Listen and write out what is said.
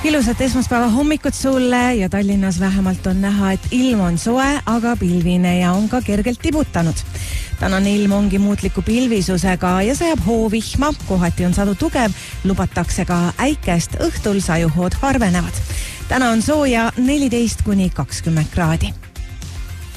Ilusat esmaspäeva hommikut sulle ja Tallinnas vähemalt on näha, et ilm on soe, aga pilvine ja on ka kergelt tibutanud. Tänane ilm ongi muutliku pilvisusega ja sajab hoovihma, kohati on sadu tugev, lubatakse ka äikest, õhtul sajuhood harvenevad. Täna on sooja 14–20 kraadi.